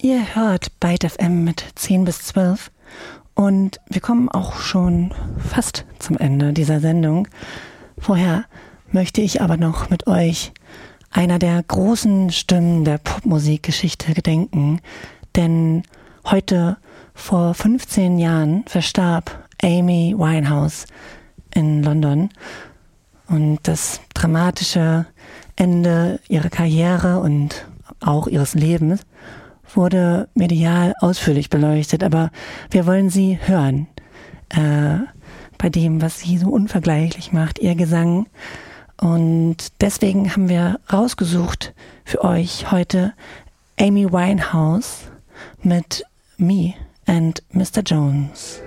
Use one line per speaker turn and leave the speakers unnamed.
Ihr hört Byte FM mit 10 bis 12 und wir kommen auch schon fast zum Ende dieser Sendung. Vorher möchte ich aber noch mit euch einer der großen Stimmen der Popmusikgeschichte gedenken, denn heute vor 15 Jahren verstarb Amy Winehouse in London und das dramatische Ende ihrer Karriere und auch ihres Lebens wurde medial ausführlich beleuchtet, aber wir wollen sie hören bei dem, was sie so unvergleichlich macht, ihr Gesang. Und deswegen haben wir rausgesucht für euch heute Amy Winehouse mit Me and Mr. Jones.